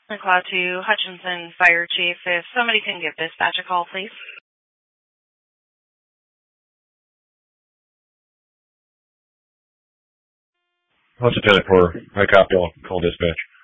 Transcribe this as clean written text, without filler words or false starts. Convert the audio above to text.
Cloud to Hutchinson Fire Chief. If somebody can give dispatch a call, please. Hudson 10-4. High copy. I'll call dispatch.